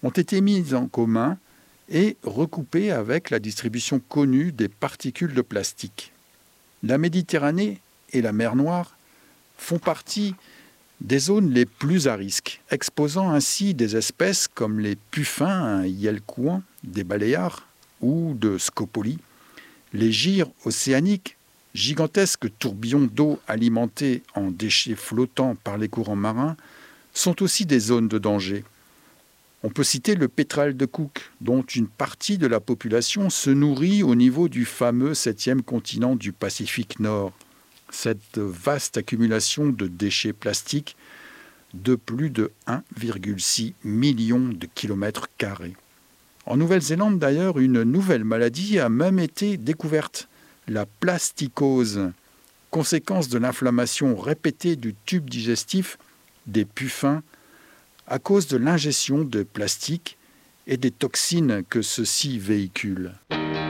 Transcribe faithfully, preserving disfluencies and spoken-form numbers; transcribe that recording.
ont été mises en commun et recoupées avec la distribution connue des particules de plastique. La Méditerranée et la mer Noire font partie des zones les plus à risque, exposant ainsi des espèces comme les puffins hyelcoans, des baléares ou de scopolis, les gyres océaniques, gigantesques tourbillons d'eau alimentés en déchets flottants par les courants marins, sont aussi des zones de danger. On peut citer le pétrel de Cook, dont une partie de la population se nourrit au niveau du fameux septième continent du Pacifique Nord. Cette vaste accumulation de déchets plastiques de plus de un virgule six million de kilomètres carrés. En Nouvelle-Zélande, d'ailleurs, une nouvelle maladie a même été découverte, la plasticose, conséquence de l'inflammation répétée du tube digestif des puffins à cause de l'ingestion de plastique et des toxines que ceux-ci véhiculent.